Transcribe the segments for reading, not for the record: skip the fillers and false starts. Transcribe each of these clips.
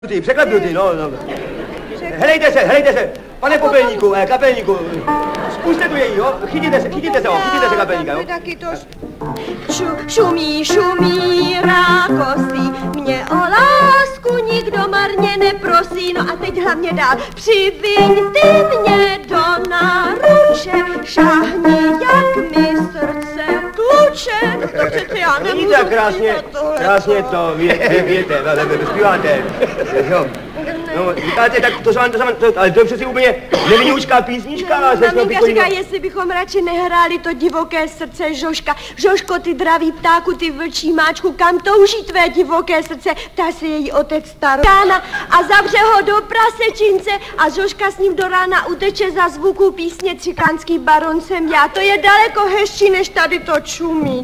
Překleputy, no. Helejte se, pane popelníku, kapelníku, zkuste tu její, jo? Chytíte se kapelníka, jo? Taky to šumí rákosí, mě o lásku nikdo marně neprosí, no a teď hlavně dál. Přiviň ty mě do náruče, šáhni, jak mi srdce tluče, no to přece já nemůžu. Vidíte, krásně to věte, zpíváte, jo. No, říkáte, tak to ale to je přeci úplně nevinoučká písnička. Maminka říká, jestli bychom radši nehráli to divoké srdce Žožka. Žožko, ty dravý ptáku, ty vlčí máčku, kam touží tvé divoké srdce? Ptá se její otec Starokána a zavře ho do prasečince a Žožka s ním do rána uteče za zvuku písně Cikánský baron jsem já. To je daleko hezčí, než tady to čumí.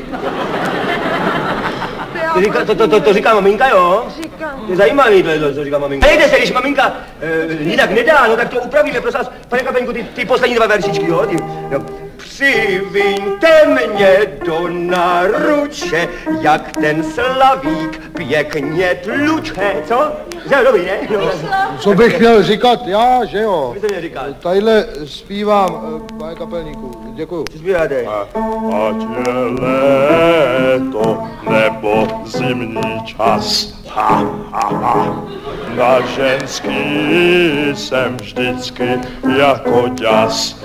To říká maminka, jo? Říkám. To je zajímavý, to říká maminka. Nejde se, když maminka jinak nedá, no tak to upravíme, prosím vás, pane kapelníku, ty poslední dva veršičky, jo? Přiviňte mě do náruče, jak ten slavík pěkně tluče, co? Že dobrý, ne? No. Co bych měl říkat já, že jo? Co byste měl říkat? Tadyhle zpívám, pane kapelníku, děkuju. Co zpíváte? Ať je léto nebo zimní čas, na ženský jsem vždycky jako ďas,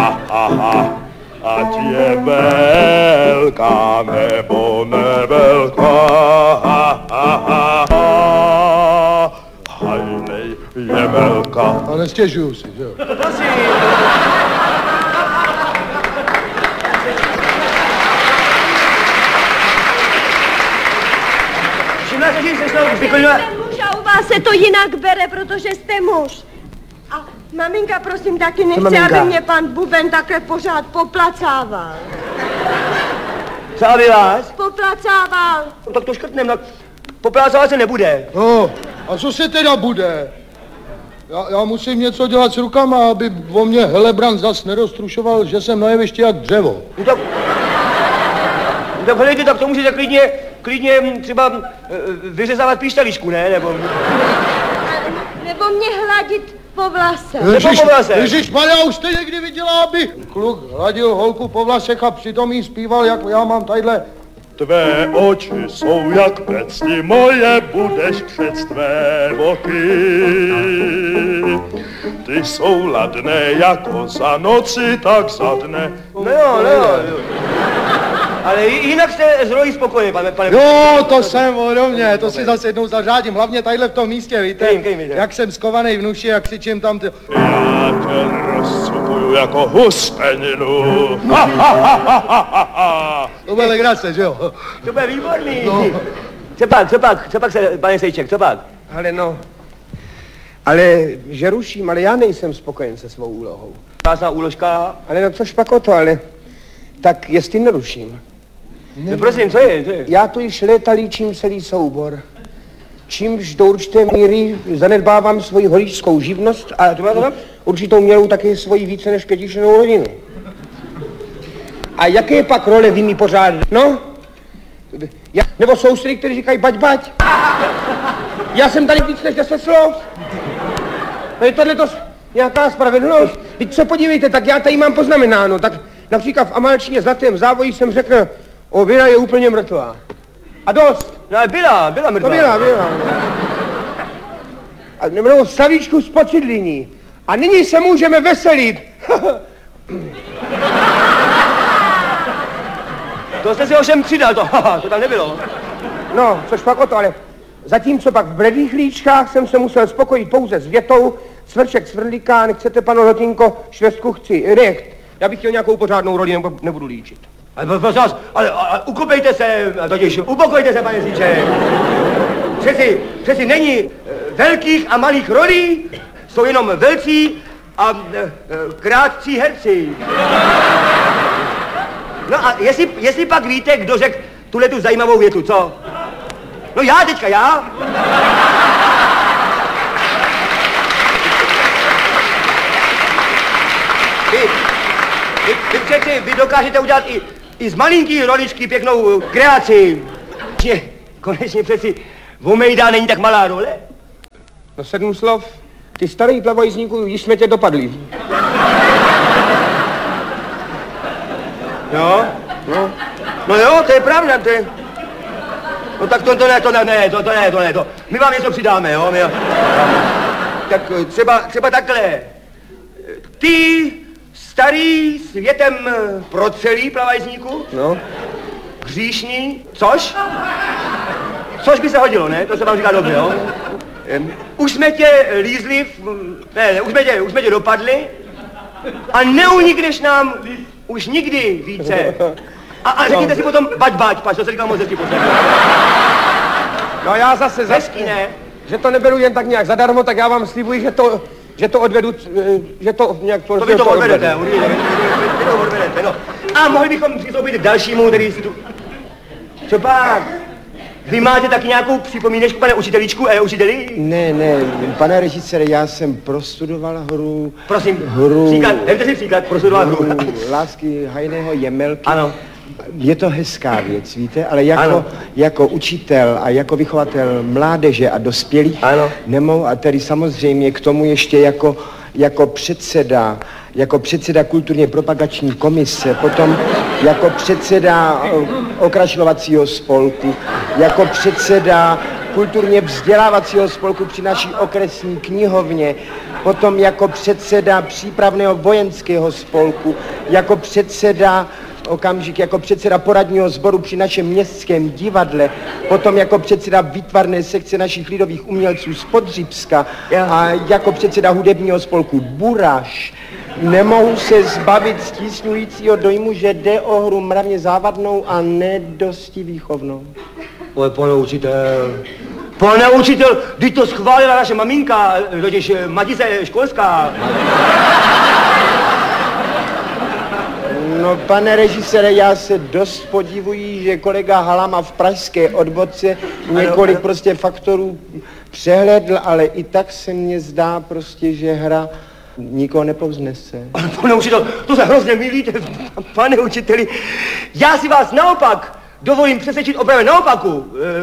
ať je velká nebo nevelká, hajnej je velká. A nestěžuju si, že jo? Prosím. A u vás se to jinak bere, protože jste muž. A maminka, prosím, taky nechce, aby mě pan Buben takhle pořád poplacával. Co aby vás? Poplacával. No, tak to škrtnem, no. Poplácávat se nebude. No, a co se teda bude? Já musím něco dělat s rukama, aby o mě Helebrant zas neroztrušoval, že jsem na jevišti jak dřevo. No tak hledejte, tak to můžete klidně třeba vyřezávat píšťalíčku, ne? Nebo mě hladit po vlase. Ježišmarja, už jste někdy viděla, aby kluk hladil holku po vlasech a přitom jí zpíval, jak já mám tadyhle. Tvé oči jsou jak pecti, moje budeš přec tvé boky. Ty jsou ladné jako za noci, tak za dne. No jo. Ale jinak jste z roli spokojený, pane. Jo, to jsem ode to si zase jednou zařádím, hlavně tadyhle v tom místě, víte? Jak jsem skovanej v nuši a křičím tam ty... Já tě rozcupuju jako huspeninu. To bude legrace, že jo? To bude výborný. No. Co pak se, pane Sejček, co pak? Ale že ruším, ale já nejsem spokojen se svou úlohou. Krásná úložka. Ale no což pak o to, ale tak jestli neruším. No prosím, co je? Já tu již léta líčím celý soubor. Čímž do určité míry zanedbávám svoji holičskou živnost a určitou měrou taky svoji více než 5člennou rodinu. A jaké pak role vy mi pořád? No? Nebo soustředí, kteří říkají bať. Já jsem tady víc než 10 slov. No je tohle nějaká spravedlnost. Teď se podívejte, tak já tady mám poznamenáno, tak například v amalčině Zlatém závoji jsem řekl, Věra je úplně mrtvá. A dost. No ale byla mrtvá. To byla. A nebo Slavíčku z Pocidliní. A nyní se můžeme veselit. To jste si ovšem přidal, to tam nebylo. No, což pak o to, ale zatímco pak v bledých líčkách jsem se musel spokojit pouze s větou Svrček Svrdlíka, nechcete, pano Lotinko, švestku chci, recht. Já bych chtěl nějakou pořádnou roli, nebudu líčit. Ale prosím vás, ale ukopejte se, upokojte se, pane Sejček. Přeci není velkých a malých rolí, jsou jenom velcí a krátcí herci. No a jestli pak víte, kdo řekl tuhletu zajímavou větu, co? No já. Vy dokážete udělat i z malinký roličky pěknou kreaci. Konečně přeci Vomejdá není tak malá role. No 7 slov. Ty starý plavojzníku, již jsme tě dopadli. Jo? No. No jo, to je pravda, to je... No tak to ne. My vám něco přidáme, jo? Tak třeba takhle. Ty starý světem procelý plavajzníku, No. hříšní, což? Což by se hodilo, ne? To se vám říká dobře, jo? Už jsme tě lízli, už jsme tě dopadli a neunikneš nám už nikdy více. A řekněte si potom bať, to se říká moc hezky posledně. No já zase Hezký, ne? že to neberu jen tak nějak zadarmo, tak já vám slibuji, že to odvedu, že to nějak... To vy to odvedete, vy to odvedete, no. A mohli bychom přistoupit k dalšímu, který si tu... Co pak? Vy máte taky nějakou připomínečku, pane učitelíčku, učiteli? Ne, pane režisére, já jsem prostudoval hru... Prosím, hru... příklad, dejte si příklad, prostudoval hru. Lásky Hajného Jemelky. Ano. Je to hezká věc, víte, ale jako učitel a jako vychovatel mládeže a dospělých nemohu, a tedy samozřejmě k tomu ještě jako předseda kulturně propagační komise, potom jako předseda okrašlovacího spolku, jako předseda kulturně vzdělávacího spolku při naší okresní knihovně, potom jako předseda přípravného vojenského spolku, jako předseda poradního sboru při našem městském divadle, potom jako předseda výtvarné sekce našich lidových umělců z Podřibska a jako předseda hudebního spolku Buraš. Nemohu se zbavit stísňujícího dojmu, že jde o hru mravně závadnou a nedosti výchovnou. Pane učitel, vždyť to schválila naše maminka, totiž Matice školská. No, pane režisére, já se dost podivuji, že kolega Halama v pražské odbočce několik prostě faktorů přehlédl, ale i tak se mně zdá prostě, že hra nikoho nepovznese. Ale pane učitel, to se hrozně mýlíte, pane učiteli. Já si vás naopak dovolím přesvědčit opravdu naopaku.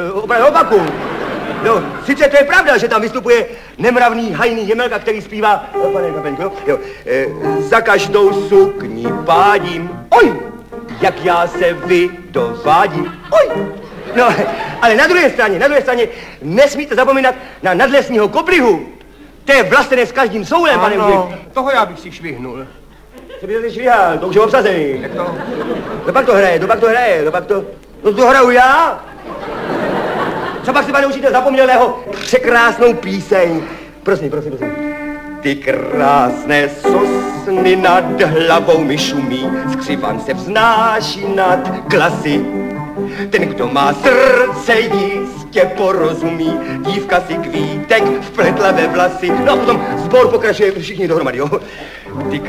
No, sice to je pravda, že tam vystupuje nemravný Hajný Jemelka, který zpívá, pane Kapeňko, jo, za každou sukni pádím, oj, jak já se vydovádím, oj. No, ale na druhé straně nesmíte zapomínat na nadlesního koblihu. To je vlastené s každým soulem, pane učiteli. Toho já bych si švihnul. Co byste si švihal, to už je obsazený. To pak to hraje, no to hraju já. Co pak si, pane učitel, zapomněl jeho překrásnou píseň? Prosím. Ty krásné sosny nad hlavou mi šumí, skřivan se vznáší nad klasy. Ten, kdo má srdce, jistě porozumí, dívka si kvítek vpletla ve vlasy. No a potom sbor pokračuje všichni dohromady, jo. Ty